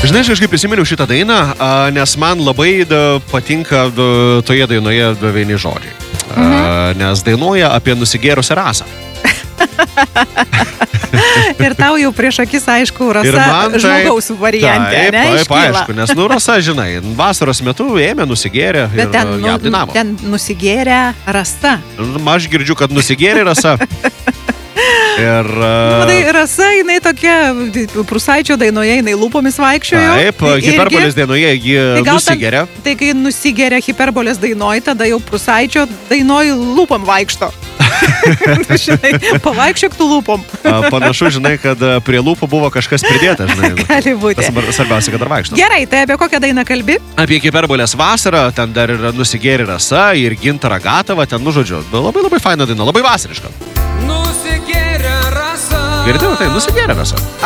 Žinai, aš kažkaip prisiminiau šitą dainą, nes man labai patinka toje dainoje vieni žodžiai. Nes dainuoja apie nusigėrusią rasą. Ir tau jau prieš akis, aišku, rasa žmogaus variantė, ne? Taip, aišku, nes, rasa, žinai, vasaros metu ėmė, nusigėrė ir ją dainavo. Ten nusigėrė rasa. Aš girdžiu, kad nusigėrė rasa. Ir... Matai, rasa, jinai tokia, Prūsaičio dainoje, jinai lūpomis vaikščiojo. Taip, hiperbolės dainoje ji nusigėrė. Tai kai nusigėrė hiperbolės dainoj, tada jau Prūsaičio dainoj lūpom vaikšto. Žinai, pavaikščiok tų lūpom. Panašu, žinai, kad prie lūpų buvo kažkas pridėta, žinai. Gali būti. Svarbiausia, kad dar vaikšto. Gerai, tai apie kokią dainą kalbi? Apie hiperbolės vasarą, ten dar yra nusigėrė rasa ir Gintarą Gatavą, ten, žodžiu, labai labai faina daina, labai vasariška. Nusigėrė rasa. Girdėjau, tai nusigėrė rasa.